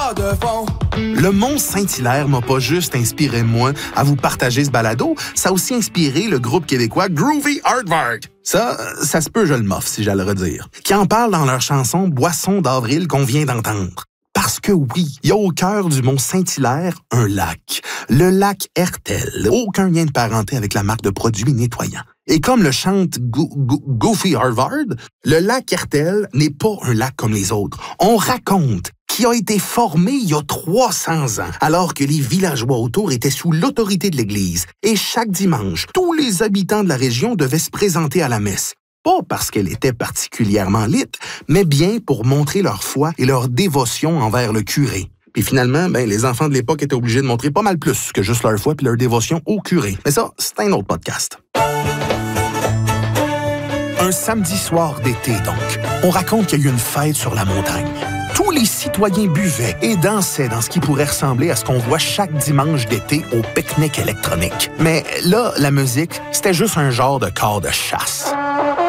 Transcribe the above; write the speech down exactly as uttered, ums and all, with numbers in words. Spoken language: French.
pas de fond. Le Mont Saint-Hilaire m'a pas juste inspiré moi à vous partager ce balado, ça a aussi inspiré le groupe québécois Groovy Aardvark. Ça, ça se peut, je le moffe si j'allais le redire. Qui en parle dans leur chanson « Boisson d'avril » qu'on vient d'entendre. Parce que oui, il y a au cœur du Mont Saint-Hilaire un lac. Le lac Hertel. Aucun lien de parenté avec la marque de produits nettoyants. Et comme le chante Go Go Goofy Harvard, le lac Hertel n'est pas un lac comme les autres. On raconte qu'il a été formé il y a trois cents ans, alors que les villageois autour étaient sous l'autorité de l'Église. Et chaque dimanche, tous les habitants de la région devaient se présenter à la messe. Pas parce qu'elle était particulièrement lite, mais bien pour montrer leur foi et leur dévotion envers le curé. Puis finalement, ben, les enfants de l'époque étaient obligés de montrer pas mal plus que juste leur foi puis leur dévotion au curé. Mais ça, c'est un autre podcast. Un samedi soir d'été, donc. On raconte qu'il y a eu une fête sur la montagne. Tous les citoyens buvaient et dansaient dans ce qui pourrait ressembler à ce qu'on voit chaque dimanche d'été au pique-nique électronique. Mais là, la musique, c'était juste un genre de corps de chasse.